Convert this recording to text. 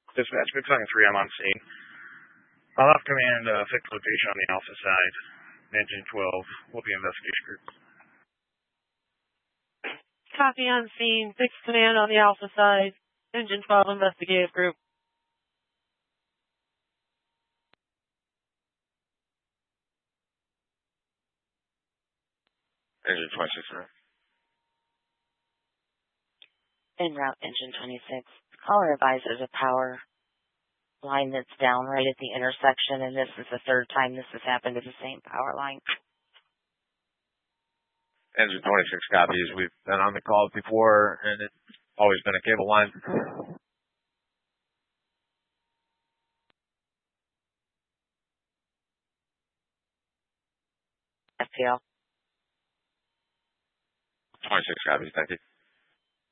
Dispatch, Big Falcon 3, I'm on scene. I'll have command fix location on the Alpha side. Engine 12 will be investigation group. Copy on scene. Fix command on the Alpha side. Engine 12 investigative group. Engine 26, right? En route, Engine 26. Caller advises a power line that's down right at the intersection, and this is the third time this has happened to the same power line. Engine 26 copies. We've been on the calls before, and it's always been a cable line. FPL. 26 copies, thank you.